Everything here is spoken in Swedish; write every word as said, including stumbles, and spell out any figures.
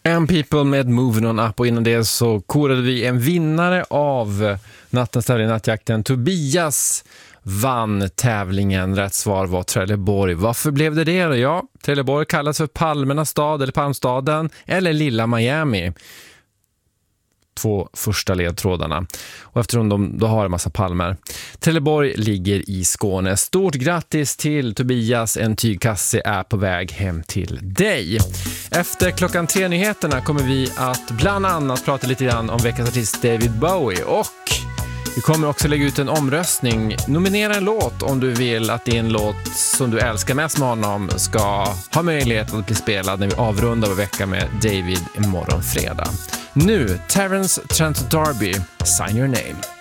And People med Moving On Up, och innan det så korade vi en vinnare av nattens tävling, nattjakten. Tobias vann tävlingen. Rätt svar var Trelleborg. Varför blev det det då? Ja, Trelleborg kallas för Palmernas stad eller Palmstaden eller Lilla Miami. Två första ledtrådarna. Och eftersom de då har en massa palmer. Trelleborg ligger i Skåne. Stort grattis till Tobias. En tygkasse är på väg hem till dig. Efter klockan tre nyheterna kommer vi att bland annat prata lite grann om veckans artist David Bowie. Och vi kommer också lägga ut en omröstning. Nominera en låt om du vill att din låt som du älskar mest med honom ska ha möjlighet att bli spelad när vi avrundar vår vecka med David imorgon fredag. Nu, Terence Trent D'Arby, Sign Your Name.